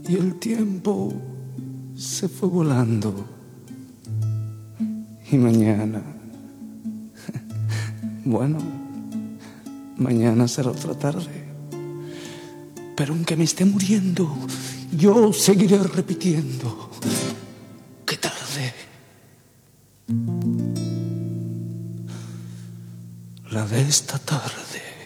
y el tiempo se fue volando. Y mañana, bueno, mañana será otra tarde. Pero aunque me esté muriendo, yo seguiré repitiendo: qué tarde. La de esta tarde.